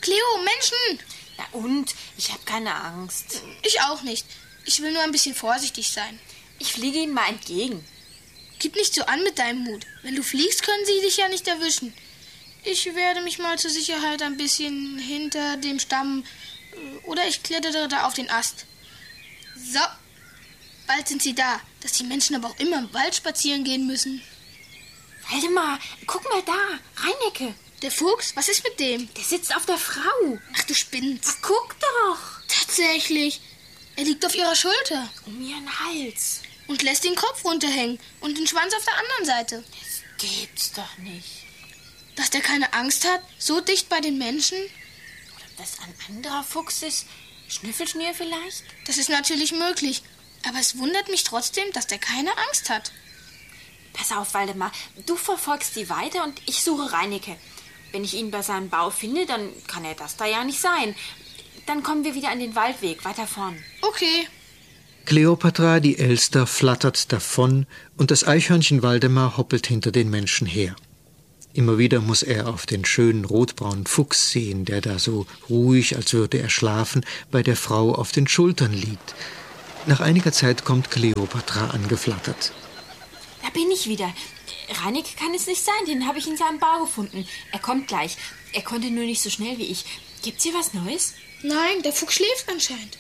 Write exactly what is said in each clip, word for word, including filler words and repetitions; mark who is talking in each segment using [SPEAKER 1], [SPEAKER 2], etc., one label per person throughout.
[SPEAKER 1] Cleo, Menschen!
[SPEAKER 2] Na und? Ich habe keine Angst.
[SPEAKER 1] Ich auch nicht. Ich will nur ein bisschen vorsichtig sein.
[SPEAKER 2] Ich fliege Ihnen mal entgegen.
[SPEAKER 1] Gib nicht so an mit deinem Mut. Wenn du fliegst, können sie dich ja nicht erwischen. Ich werde mich mal zur Sicherheit ein bisschen hinter dem Stamm... Oder ich klettere da auf den Ast. So, bald sind sie da. Dass die Menschen aber auch immer im Wald spazieren gehen müssen.
[SPEAKER 2] Waldemar, guck mal da, Reinecke.
[SPEAKER 1] Der Fuchs, was ist mit dem?
[SPEAKER 2] Der sitzt auf der Frau.
[SPEAKER 1] Ach, du spinnst.
[SPEAKER 2] Ach, guck doch.
[SPEAKER 1] Tatsächlich. Er liegt auf ihrer Schulter.
[SPEAKER 2] Um ihren Hals.
[SPEAKER 1] Und lässt den Kopf runterhängen und den Schwanz auf der anderen Seite.
[SPEAKER 2] Das gibt's doch nicht.
[SPEAKER 1] Dass der keine Angst hat, so dicht bei den Menschen?
[SPEAKER 2] Oder ob das ein anderer Fuchs ist? Schnüffelschnür vielleicht?
[SPEAKER 1] Das ist natürlich möglich. Aber es wundert mich trotzdem, dass der keine Angst hat.
[SPEAKER 2] Pass auf, Waldemar. Du verfolgst sie weiter und ich suche Reinecke. Wenn ich ihn bei seinem Bau finde, dann kann er das da ja nicht sein. Dann kommen wir wieder an den Waldweg, weiter vorn.
[SPEAKER 1] Okay.
[SPEAKER 3] Kleopatra, die Elster, flattert davon und das Eichhörnchen Waldemar hoppelt hinter den Menschen her. Immer wieder muss er auf den schönen rotbraunen Fuchs sehen, der da so ruhig, als würde er schlafen, bei der Frau auf den Schultern liegt. Nach einiger Zeit kommt Kleopatra angeflattert.
[SPEAKER 2] Da bin ich wieder. Reinecke kann es nicht sein, den habe ich in seinem Bau gefunden. Er kommt gleich. Er konnte nur nicht so schnell wie ich. Gibt's hier was Neues?
[SPEAKER 1] Nein, der Fuchs schläft anscheinend.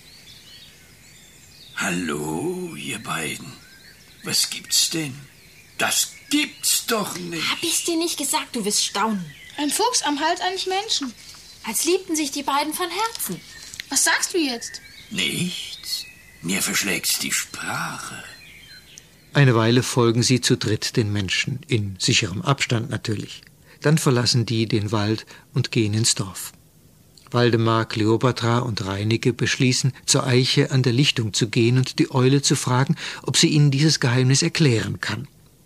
[SPEAKER 4] Hallo, ihr beiden. Was gibt's denn? Das gibt's doch nicht.
[SPEAKER 2] Hab ich's dir nicht gesagt, du wirst staunen.
[SPEAKER 1] Ein Fuchs am Hals eines Menschen.
[SPEAKER 2] Als liebten sich die beiden von Herzen.
[SPEAKER 1] Was sagst du jetzt?
[SPEAKER 4] Nichts. Mir verschlägt's die Sprache.
[SPEAKER 3] Eine Weile folgen sie zu dritt den Menschen, in sicherem Abstand natürlich. Dann verlassen die den Wald und gehen ins Dorf. Waldemar, Kleopatra und Reinecke beschließen, zur Eiche an der Lichtung zu gehen und die Eule zu fragen, ob sie ihnen dieses Geheimnis erklären kann.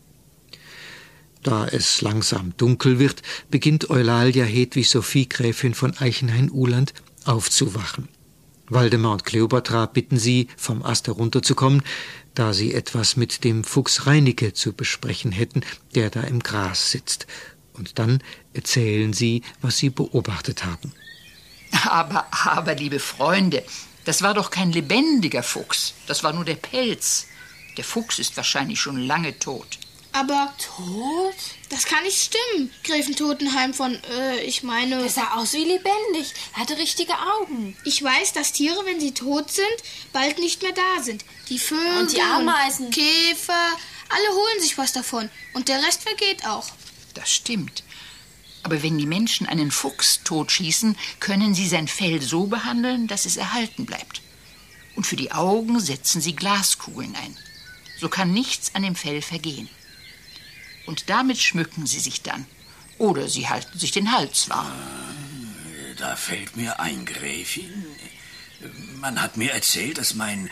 [SPEAKER 3] Da es langsam dunkel wird, beginnt Eulalia Hedwig Sophie, Gräfin von Eichenhain-Uhland, aufzuwachen. Waldemar und Kleopatra bitten sie, vom Ast herunterzukommen, da sie etwas mit dem Fuchs Reinecke zu besprechen hätten, der da im Gras sitzt. Und dann erzählen sie, was sie beobachtet haben.
[SPEAKER 5] Aber, aber, liebe Freunde, das war doch kein lebendiger Fuchs. Das war nur der Pelz. Der Fuchs ist wahrscheinlich schon lange tot.
[SPEAKER 1] Aber...
[SPEAKER 2] Tot?
[SPEAKER 1] Das kann nicht stimmen, Gräfin Totenheim von, äh, ich meine...
[SPEAKER 2] Der sah aus wie lebendig, hatte richtige Augen.
[SPEAKER 1] Ich weiß, dass Tiere, wenn sie tot sind, bald nicht mehr da sind. Die Vögel
[SPEAKER 2] und die Ameisen,
[SPEAKER 1] Käfer, alle holen sich was davon. Und der Rest vergeht auch.
[SPEAKER 5] Das stimmt. Aber wenn die Menschen einen Fuchs totschießen, können sie sein Fell so behandeln, dass es erhalten bleibt. Und für die Augen setzen sie Glaskugeln ein. So kann nichts an dem Fell vergehen. Und damit schmücken sie sich dann. Oder sie halten sich den Hals warm.
[SPEAKER 4] Da fällt mir ein, Gräfin. Man hat mir erzählt, dass mein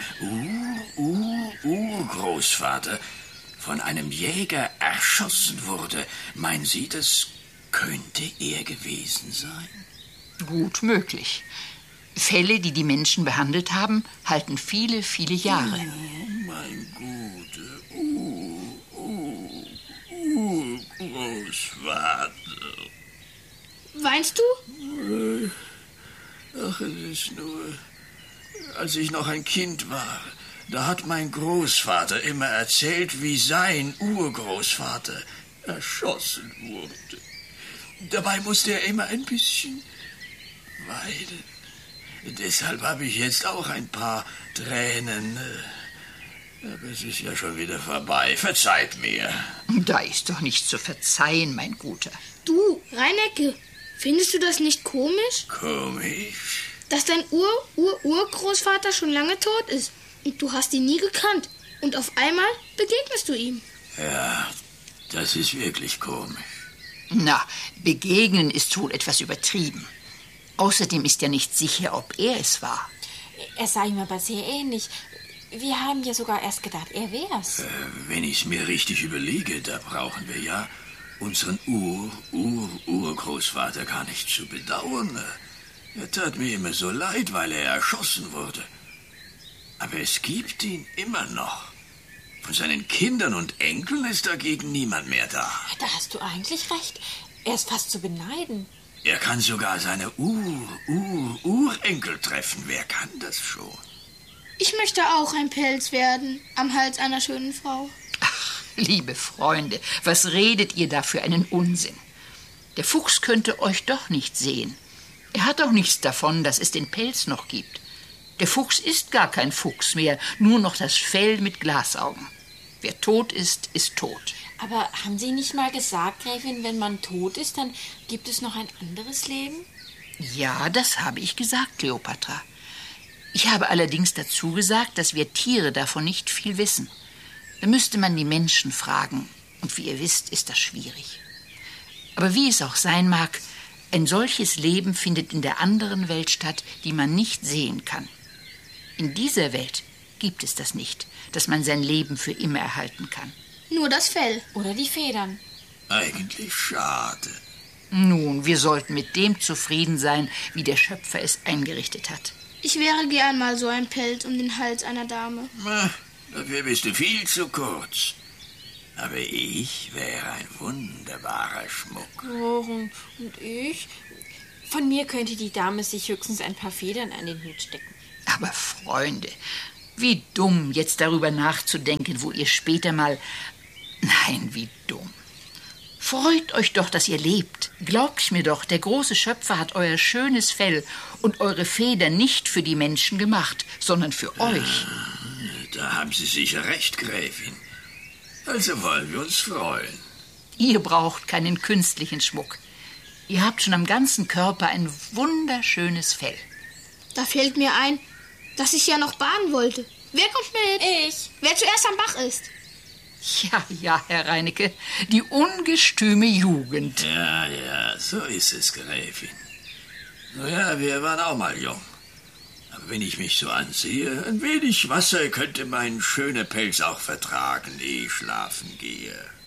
[SPEAKER 4] Ur-Ur-Urgroßvater von einem Jäger erschossen wurde. Meinen Sie, das könnte er gewesen sein?
[SPEAKER 5] Gut möglich. Fälle, die die Menschen behandelt haben, halten viele, viele Jahre.
[SPEAKER 4] Oh, mein guter Ur-Ur-Urgroßvater.
[SPEAKER 1] Weinst du?
[SPEAKER 4] Ach, es ist nur... Als ich noch ein Kind war, da hat mein Großvater immer erzählt, wie sein Urgroßvater erschossen wurde. Dabei musste er immer ein bisschen weinen. Deshalb habe ich jetzt auch ein paar Tränen. Aber es ist ja schon wieder vorbei. Verzeiht mir.
[SPEAKER 5] Da ist doch nichts zu verzeihen, mein Guter.
[SPEAKER 1] Du, Reinecke, findest du das nicht komisch?
[SPEAKER 4] Komisch?
[SPEAKER 1] Dass dein Ur-Ur-Urgroßvater schon lange tot ist und du hast ihn nie gekannt. Und auf einmal begegnest du ihm.
[SPEAKER 4] Ja, das ist wirklich komisch.
[SPEAKER 5] Na, begegnen ist wohl etwas übertrieben. Außerdem ist ja nicht sicher, ob er es war.
[SPEAKER 2] Er sah ihm aber sehr ähnlich. Wir haben ja sogar erst gedacht, er wär's.
[SPEAKER 4] Äh, wenn ich es mir richtig überlege, da brauchen wir ja unseren Ur-Ur-Urgroßvater gar nicht zu bedauern. Er tat mir immer so leid, weil er erschossen wurde. Aber es gibt ihn immer noch. Von seinen Kindern und Enkeln ist dagegen niemand mehr da.
[SPEAKER 2] Da hast du eigentlich recht. Er ist fast zu beneiden.
[SPEAKER 4] Er kann sogar seine Ur-Ur-Urenkel treffen. Wer kann das schon?
[SPEAKER 1] Ich möchte auch ein Pelz werden am Hals einer schönen Frau.
[SPEAKER 5] Ach, liebe Freunde, was redet ihr da für einen Unsinn? Der Fuchs könnte euch doch nicht sehen. Er hat auch nichts davon, dass es den Pelz noch gibt. Der Fuchs ist gar kein Fuchs mehr, nur noch das Fell mit Glasaugen. Wer tot ist, ist tot.
[SPEAKER 2] Aber haben Sie nicht mal gesagt, Gräfin, wenn man tot ist, dann gibt es noch ein anderes Leben?
[SPEAKER 5] Ja, das habe ich gesagt, Kleopatra. Ich habe allerdings dazu gesagt, dass wir Tiere davon nicht viel wissen. Da müsste man die Menschen fragen. Und wie ihr wisst, ist das schwierig. Aber wie es auch sein mag, ein solches Leben findet in der anderen Welt statt, die man nicht sehen kann. In dieser Welt gibt es das nicht, dass man sein Leben für immer erhalten kann.
[SPEAKER 1] Nur das Fell.
[SPEAKER 2] Oder die Federn.
[SPEAKER 4] Eigentlich schade.
[SPEAKER 5] Nun, wir sollten mit dem zufrieden sein, wie der Schöpfer es eingerichtet hat.
[SPEAKER 1] Ich wäre gern mal so ein Pelz um den Hals einer Dame.
[SPEAKER 4] Na, dafür bist du viel zu kurz. Aber ich wäre ein wunderbarer Schmuck.
[SPEAKER 2] Oh, und ich? Von mir könnte die Dame sich höchstens ein paar Federn an den Hut stecken.
[SPEAKER 5] Aber Freunde, wie dumm, jetzt darüber nachzudenken, wo ihr später mal... Nein, wie dumm. Freut euch doch, dass ihr lebt. Glaubt mir doch, der große Schöpfer hat euer schönes Fell und eure Federn nicht für die Menschen gemacht, sondern für euch.
[SPEAKER 4] Da haben Sie sicher recht, Gräfin. Also wollen wir uns freuen.
[SPEAKER 5] Ihr braucht keinen künstlichen Schmuck. Ihr habt schon am ganzen Körper ein wunderschönes Fell.
[SPEAKER 1] Da fällt mir ein, dass ich ja noch baden wollte. Wer kommt mit?
[SPEAKER 2] Ich.
[SPEAKER 1] Wer zuerst am Bach ist.
[SPEAKER 5] Ja, ja, Herr Reinecke, die ungestüme Jugend.
[SPEAKER 4] Ja, ja, so ist es, Gräfin. Naja, wir waren auch mal jung. Aber wenn ich mich so ansehe, ein wenig Wasser könnte mein schöner Pelz auch vertragen, ehe ich schlafen gehe.